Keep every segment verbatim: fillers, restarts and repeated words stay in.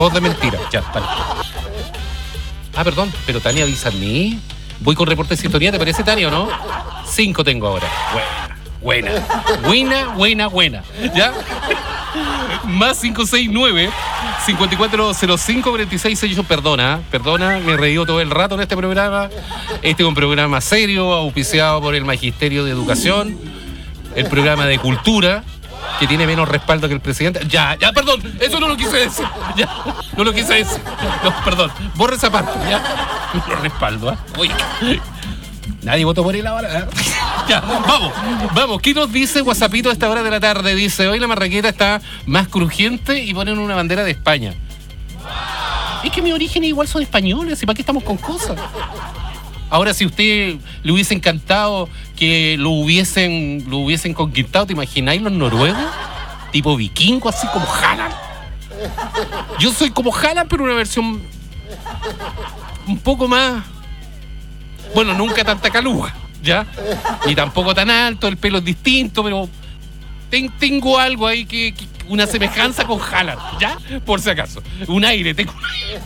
Voz de mentira. Ya, vale. Ah, perdón, pero Tania avisa a mí. Voy con reporte de sintonía, ¿te parece, Tania, o no? Cinco tengo ahora. Buena, buena. Buena, buena, buena. ¿Ya? Más cinco seis nueve, cinco cuatro cero cinco, cuatro seis seis ocho. Perdona, perdona, me he reído todo el rato en este programa. Este es un programa serio, auspiciado por el Magisterio de Educación, el programa de cultura, que tiene menos respaldo que el presidente. Ya, ya, perdón, eso no lo quise decir. Ya, no lo quise decir. No, perdón, borre esa parte, ya. No respaldo, ¿eh? Oye, nadie votó por él ahora, ¿eh? Ya, vamos, vamos. ¿Qué nos dice WhatsAppito a esta hora de la tarde? Dice, hoy la marraqueta está más crujiente y ponen una bandera de España. Es que mis orígenes igual son españoles, ¿y para qué estamos con cosas? Ahora, si usted le hubiese encantado que lo hubiesen, lo hubiesen conquistado, ¿te imagináis los noruegos? Tipo vikingo, así como Haaland. Yo soy como Haaland, pero una versión un poco más... Bueno, nunca tanta caluga, ¿ya? Ni tampoco tan alto, el pelo es distinto, pero ten, tengo algo ahí que, que... una semejanza con Haaland, ¿ya? Por si acaso. Un aire, tengo un aire.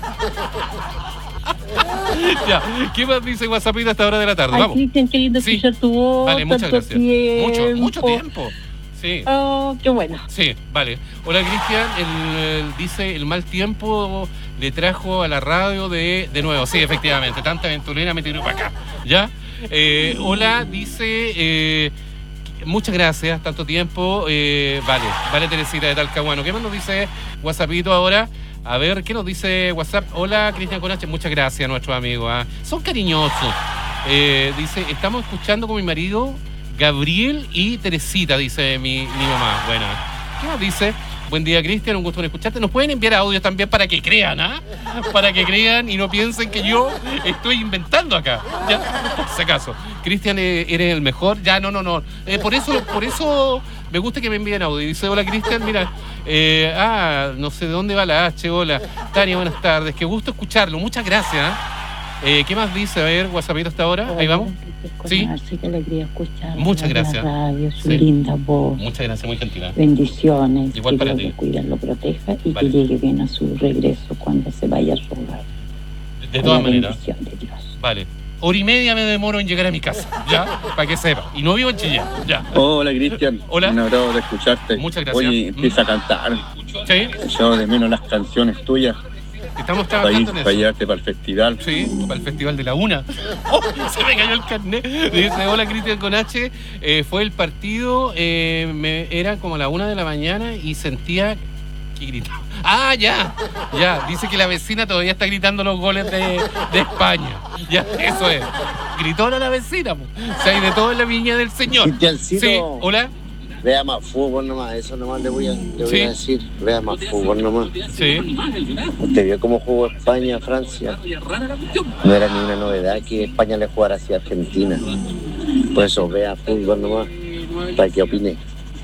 Ya, ¿qué más dice WhatsApp a esta hora de la tarde? Ay, vamos. Cristian, qué lindo escuchar Sí. tu voz. Vale, muchas tanto gracias. Tiempo. Mucho, mucho tiempo. Sí. Oh, qué bueno. Sí, vale. Hola, Cristian. El, el- dice, el mal tiempo le trajo a la radio de, de nuevo. Sí, efectivamente. Tanta aventurera me tiró para acá. ¿Ya? Eh, hola, dice... eh, muchas gracias, tanto tiempo. Eh, vale, vale, Teresita de Talcahuano. ¿Qué más nos dice WhatsAppito ahora? A ver, ¿qué nos dice WhatsApp? Hola, Cristian Conache, muchas gracias a nuestros amigos. ¿Ah? Son cariñosos. Eh, dice, estamos escuchando con mi marido Gabriel y Teresita, dice mi, mi mamá. Bueno, ¿qué más dice? Buen día, Cristian, un gusto en escucharte. Nos pueden enviar audios también para que crean, ¿ah? Para que crean y no piensen que yo estoy inventando acá. Ya, por si acaso. Cristian, eh, eres el mejor. Ya, no, no, no. Eh, por eso, por eso me gusta que me envíen audio. Dice, hola, Cristian, mira, eh, ah, no sé de dónde va la H. Hola, Tania, buenas tardes. Qué gusto escucharlo. Muchas gracias, ¿ah? Eh, ¿Qué más dice? A ver, WhatsAppito hasta ahora. Ahí vamos. Sí. Sí, que alegría escuchar. Muchas la gracias. Radio, su Sí. linda voz. Muchas gracias, muy gentil. ¿eh? Bendiciones. Igual que para Dios ti. lo cuide, lo proteja y Vale. que llegue bien a su regreso cuando se vaya a su hogar. De Con todas la maneras. bendición de Dios. Vale. Hora y media me demoro en llegar a mi casa, ¿ya? Para que sepa. Y no vivo en Chillán, ya. Hola, Cristian. Hola. Un abrazo de escucharte. Muchas gracias. Oye, empieza a cantar. Sí, Yo de menos las canciones tuyas estamos para ir trabajando en para eso. llevarte para el festival. Sí, para el Festival de la Una. ¡Oh! Se me cayó el carnet. Dice, hola, Cristian con H. Eh, fue el partido, eh, me, era como la una de la mañana y sentía que gritaba. ¡Ah, ya! Ya, dice que la vecina todavía está gritando los goles de, de España. Ya, eso es. Gritó a la vecina, po. O sea, hay de todo en la viña del Señor. Cristiancito. Sí, hola. Vea más fútbol nomás, eso nomás le voy a, le voy Sí. a decir. Vea más fútbol nomás. Sí. Usted vio cómo jugó España a Francia. No era ni una novedad que España le jugara así a Argentina. Por eso vea fútbol nomás, para que opine.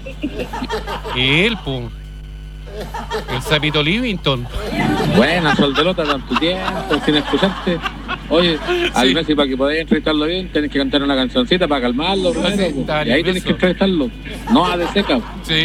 Él, po. El Sapito Livington. Buena, Soldelota, tanto tiempo sin escucharte. Oye, al Sí. Messi, para que podáis entrevistarlo bien, tienes que cantar una cancioncita para calmarlo primero, sí, po. está Y ahí tienes nervioso. que entrevistarlo. No a de seca. Sí.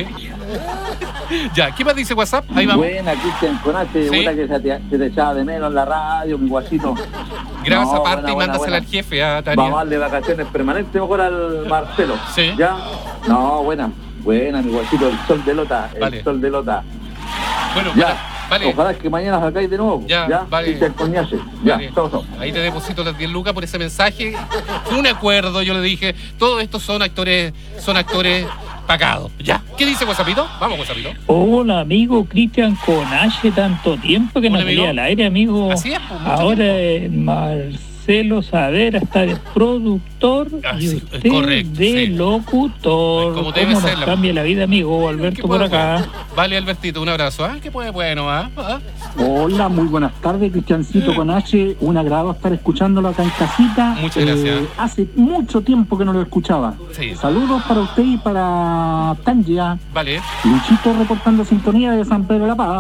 Ya, ¿qué más dice WhatsApp? Ahí vamos. Buena, Cristian Conache, Sí. buena que se te, se te echaba de menos en la radio, mi guachito. Graba No, esa parte buena, y buena, mándasela buena. al jefe, a Tania. Vamos a darle vacaciones permanentes mejor al Marcelo. Sí. ¿Ya? No, buena, buena, mi guachito, el sol de Lota, el Vale. sol de Lota. Bueno, Ya, vale, vale. ojalá que mañana sacáis de nuevo. Ya, Ya, vale. Cristian Coñache. Ya, Vale. chao, chao. Ahí te deposito las diez lucas por ese mensaje. Fue un acuerdo, yo le dije. Todos estos son actores, son actores pagados. Ya. ¿Qué dice WhatsAppito? Vamos, WhatsAppito. Hola amigo Cristian Conache, tanto tiempo que no Hola, amigo. salía al aire, amigo. Así es, pues, mucho Ahora tiempo. eh, Marcelo Saavedra está de productor Ah, y sí, usted correcto, de sí. locutor. Como debe ¿Cómo ser, nos la- cambia la vida, amigo? ¿Qué Alberto puede, por acá. bueno? Vale, Albertito, un abrazo. ¿Ah? ¿Qué puede, bueno? ¿Ah? ¿Ah? Hola, muy buenas tardes, Cristiancito con H. Un agrado estar escuchándolo acá en casita. Muchas gracias. Hace mucho tiempo que no lo escuchaba. Sí. Saludos para usted y para Tanja. Vale. Luchito reportando sintonía de San Pedro de la Paz.